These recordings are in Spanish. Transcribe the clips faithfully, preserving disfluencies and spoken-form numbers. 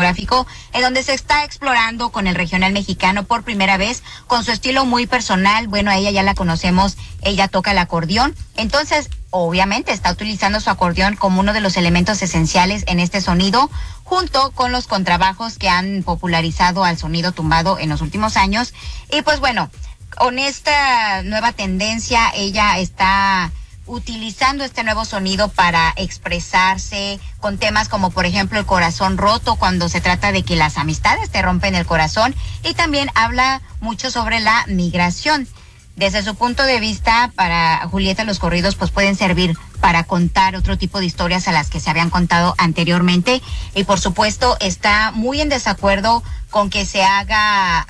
discográfico, en donde se está explorando con el regional mexicano por primera vez, con su estilo muy personal. Bueno, a ella ya la conocemos, ella toca el acordeón, entonces obviamente está utilizando su acordeón como uno de los elementos esenciales en este sonido, junto con los contrabajos que han popularizado al sonido tumbado en los últimos años. Y pues bueno, con esta nueva tendencia, ella está utilizando este nuevo sonido para expresarse con temas como, por ejemplo, el corazón roto, cuando se trata de que las amistades te rompen el corazón, y también habla mucho sobre la migración. Desde su punto de vista, para Julieta, los corridos pues pueden servir para contar otro tipo de historias a las que se habían contado anteriormente, y por supuesto está muy en desacuerdo con que se haga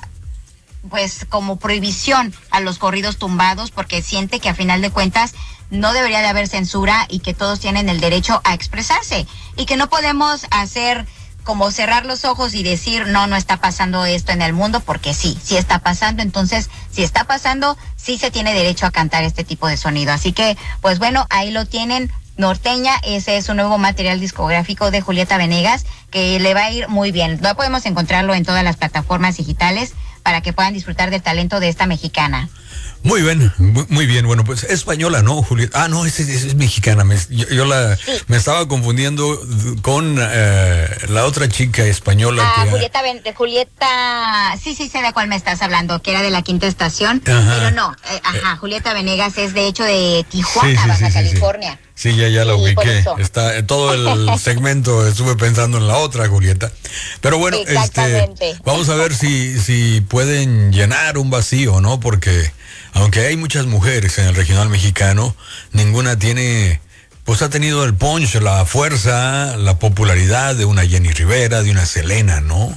pues como prohibición a los corridos tumbados, porque siente que a final de cuentas no debería de haber censura y que todos tienen el derecho a expresarse, y que no podemos hacer como cerrar los ojos y decir, no, no está pasando esto en el mundo, porque sí, sí está pasando. Entonces, si está pasando, sí se tiene derecho a cantar este tipo de sonido. Así que, pues bueno, ahí lo tienen, Norteña. Ese es un nuevo material discográfico de Julieta Venegas, que le va a ir muy bien. No podemos encontrarlo en todas las plataformas digitales para que puedan disfrutar del talento de esta mexicana. Muy bien, muy, muy bien. Bueno, pues es española, ¿no, Julieta? Ah, no, es, es, es mexicana. Me, yo, yo la sí. me estaba confundiendo con eh, la otra chica española. Ah, que Julieta, de Julieta, sí, sí sé de cuál me estás hablando, que era de la Quinta Estación, ajá. Pero no, eh, ajá, Julieta Venegas es de hecho de Tijuana, sí, sí, Baja sí, California. Sí, sí, ya, ya la sí, ubiqué. Está en todo el segmento, estuve pensando en la otra, Julieta. Pero bueno, este, vamos a ver si, si pueden llenar un vacío, ¿no? Porque aunque hay muchas mujeres en el regional mexicano, ninguna tiene, pues ha tenido el punch, la fuerza, la popularidad de una Jenny Rivera, de una Selena, ¿no?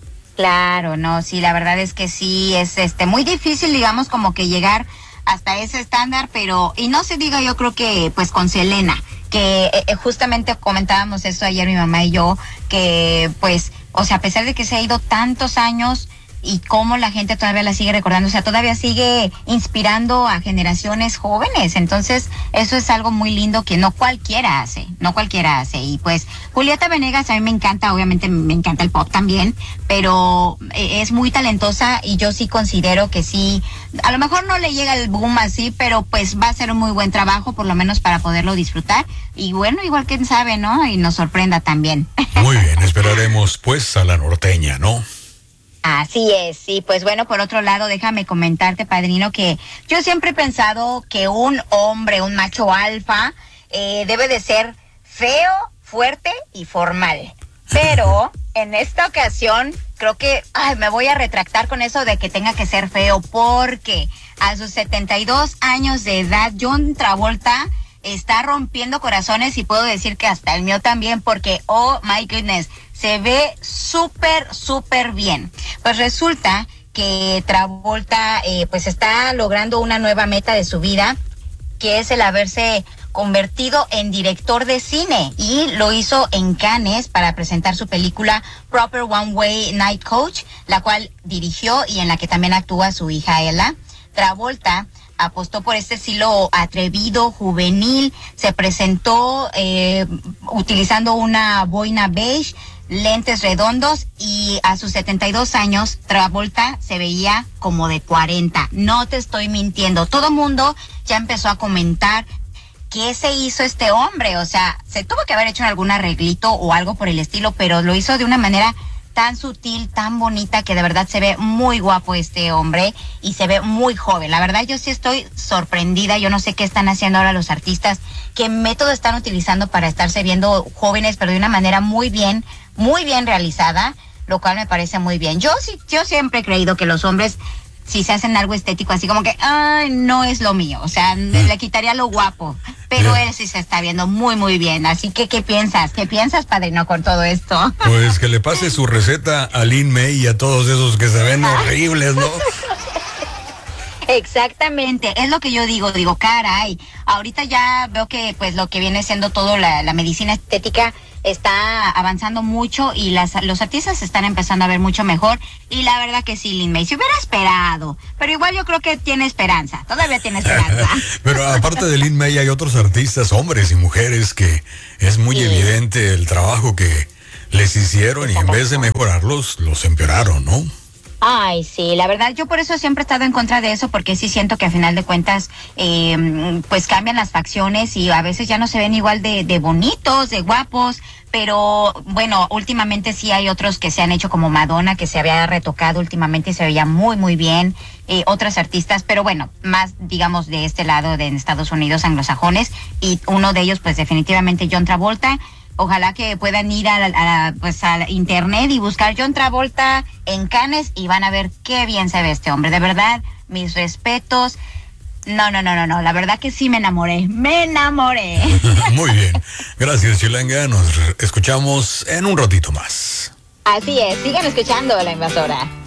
Claro, no, sí, la verdad es que sí, es este muy difícil, digamos, como que llegar hasta ese estándar, pero, y no se diga, yo creo que, pues con Selena, que eh, justamente comentábamos eso ayer mi mamá y yo, que pues, o sea, a pesar de que se ha ido tantos años, y cómo la gente todavía la sigue recordando, o sea, todavía sigue inspirando a generaciones jóvenes. Entonces, eso es algo muy lindo que no cualquiera hace, no cualquiera hace. Y pues, Julieta Venegas a mí me encanta, obviamente me encanta el pop también, pero es muy talentosa y yo sí considero que sí, a lo mejor no le llega el boom así, pero pues va a ser un muy buen trabajo, por lo menos para poderlo disfrutar. Y bueno, igual quién sabe, ¿no? Y nos sorprenda también. Muy bien, esperaremos pues a la norteña, ¿no? Así es, sí, pues bueno, por otro lado, déjame comentarte, padrino, que yo siempre he pensado que un hombre, un macho alfa, eh, debe de ser feo, fuerte y formal. Pero en esta ocasión, creo que ay, me voy a retractar con eso de que tenga que ser feo, porque a sus setenta y dos años de edad, John Travolta está rompiendo corazones, y puedo decir que hasta el mío también, porque, oh my goodness, se ve súper, súper bien. Pues resulta que Travolta eh, pues está logrando una nueva meta de su vida, que es el haberse convertido en director de cine, y lo hizo en Cannes para presentar su película Proper One Way Night Coach, la cual dirigió y en la que también actúa su hija Ella. Travolta apostó por este estilo atrevido, juvenil, se presentó eh, utilizando una boina beige, lentes redondos, y a sus setenta y dos años Travolta se veía como de cuarenta. No te estoy mintiendo. Todo mundo ya empezó a comentar qué se hizo este hombre. O sea, se tuvo que haber hecho algún arreglito o algo por el estilo, pero lo hizo de una manera tan sutil, tan bonita, que de verdad se ve muy guapo este hombre y se ve muy joven. La verdad, yo sí estoy sorprendida. Yo no sé qué están haciendo ahora los artistas, qué método están utilizando para estarse viendo jóvenes, pero de una manera muy bien, muy bien realizada, lo cual me parece muy bien. Yo sí, yo siempre he creído que los hombres, si se hacen algo estético así como que, ay, no es lo mío, o sea, le quitaría lo guapo, pero él sí se está viendo muy, muy bien. Así que, ¿qué piensas? ¿Qué piensas, padrino, con todo esto? Pues que le pase su receta a Lin May y a todos esos que se ven horribles, ¿no? Exactamente, es lo que yo digo, digo, caray, ahorita ya veo que pues lo que viene siendo todo la, la medicina estética está avanzando mucho y las, los artistas se están empezando a ver mucho mejor, y la verdad que sí, Lin May, se hubiera esperado, pero igual yo creo que tiene esperanza, todavía tiene esperanza. Pero aparte de Lin May hay otros artistas, hombres y mujeres, que es muy sí. evidente el trabajo que les hicieron y en vez de mejorarlos, los empeoraron, ¿no? Ay, sí, la verdad yo por eso siempre he estado en contra de eso, porque sí siento que a final de cuentas eh, pues cambian las facciones y a veces ya no se ven igual de, de bonitos, de guapos, pero bueno, últimamente sí hay otros que se han hecho, como Madonna, que se había retocado últimamente y se veía muy muy bien, eh, otras artistas, pero bueno, más digamos de este lado de Estados Unidos, anglosajones, y uno de ellos pues definitivamente John Travolta. Ojalá que puedan ir a, a, a, pues a internet y buscar John Travolta en Cannes y van a ver qué bien se ve este hombre. De verdad, mis respetos. No, no, no, no, no. La verdad que sí me enamoré. Me enamoré. Muy bien. Gracias, Chilanga. Nos escuchamos en un ratito más. Así es. Sigan escuchando La Invasora.